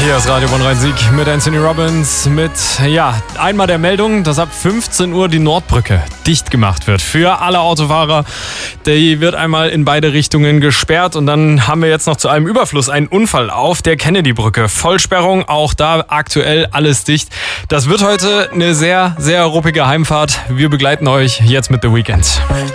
Hier ist Radio Bonn Rhein-Sieg mit Anthony Robbins mit, einmal der Meldung, dass ab 15 Uhr die Nordbrücke dicht gemacht wird. Für alle Autofahrer, die wird einmal in beide Richtungen gesperrt und dann haben wir jetzt noch zu allem Überfluss einen Unfall auf der Kennedy-Brücke. Vollsperrung, auch da aktuell alles dicht. Das wird heute eine sehr, sehr ruppige Heimfahrt. Wir begleiten euch jetzt mit The Weeknd.